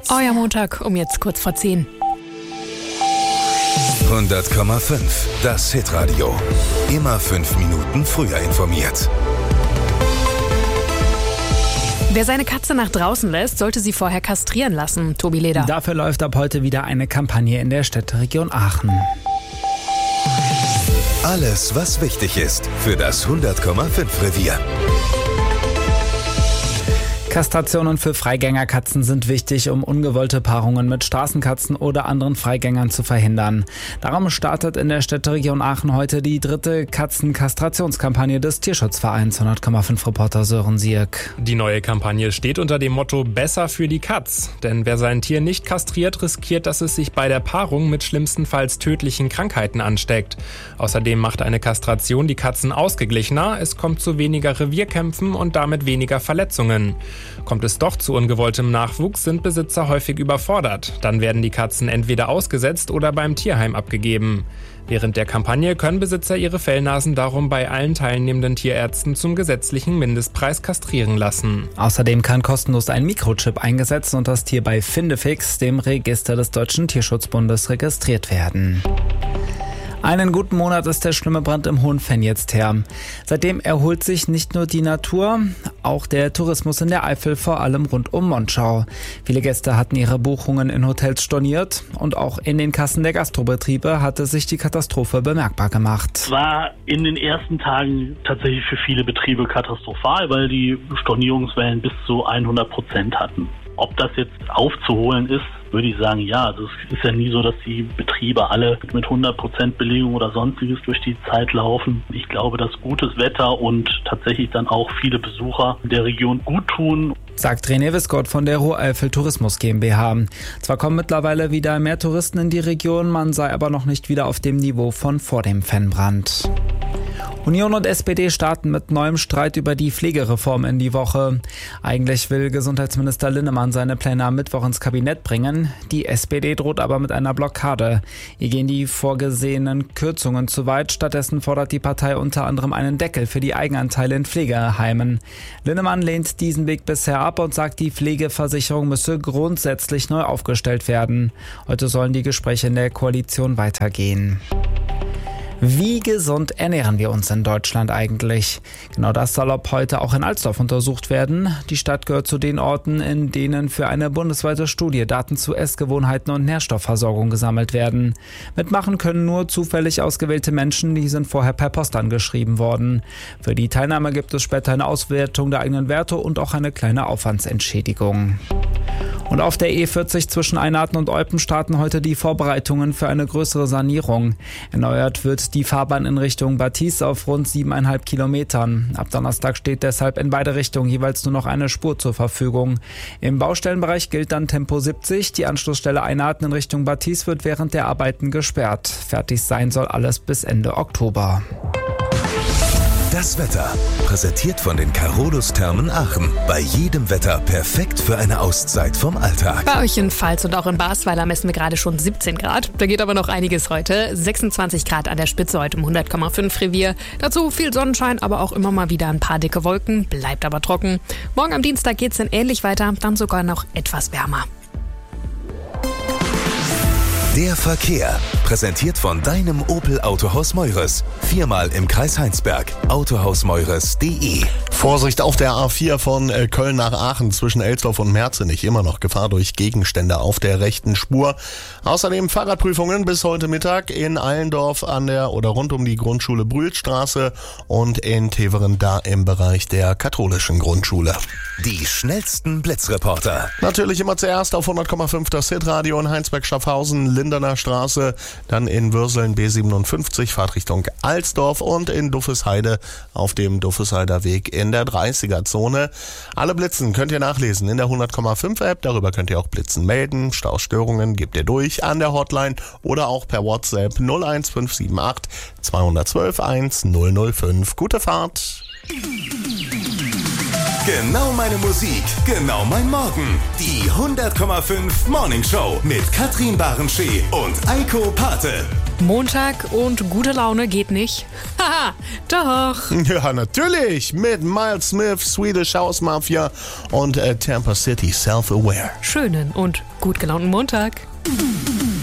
Euer Montag um jetzt kurz vor 10. 100,5. Das Hitradio. Immer 5 Minuten früher informiert. Wer seine Katze nach draußen lässt, sollte sie vorher kastrieren lassen. Tobi Leder. Dafür läuft ab heute wieder eine Kampagne in der Städteregion Aachen. Alles, was wichtig ist für das 100,5 Revier. Kastrationen für Freigängerkatzen sind wichtig, um ungewollte Paarungen mit Straßenkatzen oder anderen Freigängern zu verhindern. Darum startet in der Städteregion Aachen heute die 3. Katzenkastrationskampagne des Tierschutzvereins. 100,5 Reporter Sören Sierk. Die neue Kampagne steht unter dem Motto Besser für die Katz. Denn wer sein Tier nicht kastriert, riskiert, dass es sich bei der Paarung mit schlimmstenfalls tödlichen Krankheiten ansteckt. Außerdem macht eine Kastration die Katzen ausgeglichener, es kommt zu weniger Revierkämpfen und damit weniger Verletzungen. Kommt es doch zu ungewolltem Nachwuchs, sind Besitzer häufig überfordert. Dann werden die Katzen entweder ausgesetzt oder beim Tierheim abgegeben. Während der Kampagne können Besitzer ihre Fellnasen darum bei allen teilnehmenden Tierärzten zum gesetzlichen Mindestpreis kastrieren lassen. Außerdem kann kostenlos ein Mikrochip eingesetzt und das Tier bei Findefix, dem Register des Deutschen Tierschutzbundes, registriert werden. Einen guten Monat ist der schlimme Brand im Hohenfenn jetzt her. Seitdem erholt sich nicht nur die Natur, auch der Tourismus in der Eifel, vor allem rund um Monschau. Viele Gäste hatten ihre Buchungen in Hotels storniert und auch in den Kassen der Gastrobetriebe hatte sich die Katastrophe bemerkbar gemacht. Es war in den ersten Tagen tatsächlich für viele Betriebe katastrophal, weil die Stornierungswellen bis zu 100% hatten. Ob das jetzt aufzuholen ist, würde ich sagen, ja. Also es ist ja nie so, dass die Betriebe alle mit 100% Belegung oder sonstiges durch die Zeit laufen. Ich glaube, dass gutes Wetter und tatsächlich dann auch viele Besucher der Region gut tun. Sagt René Wiskott von der Ruhr-Eifel Tourismus GmbH. Zwar kommen mittlerweile wieder mehr Touristen in die Region, man sei aber noch nicht wieder auf dem Niveau von vor dem Fennbrand. Union und SPD starten mit neuem Streit über die Pflegereform in die Woche. Eigentlich will Gesundheitsminister Linnemann seine Pläne am Mittwoch ins Kabinett bringen. Die SPD droht aber mit einer Blockade. Ihr gehen die vorgesehenen Kürzungen zu weit. Stattdessen fordert die Partei unter anderem einen Deckel für die Eigenanteile in Pflegeheimen. Linnemann lehnt diesen Weg bisher ab und sagt, die Pflegeversicherung müsse grundsätzlich neu aufgestellt werden. Heute sollen die Gespräche in der Koalition weitergehen. Wie gesund ernähren wir uns in Deutschland eigentlich? Genau das soll ab heute auch in Alsdorf untersucht werden. Die Stadt gehört zu den Orten, in denen für eine bundesweite Studie Daten zu Essgewohnheiten und Nährstoffversorgung gesammelt werden. Mitmachen können nur zufällig ausgewählte Menschen, die sind vorher per Post angeschrieben worden. Für die Teilnahme gibt es später eine Auswertung der eigenen Werte und auch eine kleine Aufwandsentschädigung. Und auf der E40 zwischen Einarten und Eupen starten heute die Vorbereitungen für eine größere Sanierung. Erneuert wird die Fahrbahn in Richtung Battis auf rund 7,5 Kilometern. Ab Donnerstag steht deshalb in beide Richtungen jeweils nur noch eine Spur zur Verfügung. Im Baustellenbereich gilt dann Tempo 70. Die Anschlussstelle Einarten in Richtung Battis wird während der Arbeiten gesperrt. Fertig sein soll alles bis Ende Oktober. Das Wetter, präsentiert von den Carolus-Thermen Aachen. Bei jedem Wetter perfekt für eine Auszeit vom Alltag. Bei euch in Pfalz und auch in Basweiler messen wir gerade schon 17 Grad. Da geht aber noch einiges heute. 26 Grad an der Spitze heute im 100,5 Revier. Dazu viel Sonnenschein, aber auch immer mal wieder ein paar dicke Wolken. Bleibt aber trocken. Morgen am Dienstag geht's dann ähnlich weiter, dann sogar noch etwas wärmer. Der Verkehr, präsentiert von deinem Opel Autohaus Meures. 4-mal im Kreis Heinsberg. Autohausmeures.de. Vorsicht auf der A4 von Köln nach Aachen zwischen Elsdorf und Merzenich. Immer noch Gefahr durch Gegenstände auf der rechten Spur. Außerdem Fahrradprüfungen bis heute Mittag in Allendorf an der oder rund um die Grundschule Brühlstraße und in Teveren da im Bereich der katholischen Grundschule. Die schnellsten Blitzreporter. Natürlich immer zuerst auf 100,5 das Hitradio in Heinsberg-Schaffhausen, Linderner Straße, dann in Würseln B57 Fahrtrichtung Alsdorf und in Duffesheide auf dem Duffesheider Weg in der 30er-Zone. Alle Blitzen könnt ihr nachlesen in der 100,5 App, darüber könnt ihr auch Blitzen melden, Staustörungen gebt ihr durch an der Hotline oder auch per WhatsApp 01578 212 1005. Gute Fahrt! Genau meine Musik, genau mein Morgen. Die 100,5 Morning Show mit Katrin Barenschee und Eiko Pate. Montag und gute Laune geht nicht. Haha, doch. Ja, natürlich. Mit Miles Smith, Swedish House Mafia und Tampa City Self-Aware. Schönen und gut gelaunten Montag.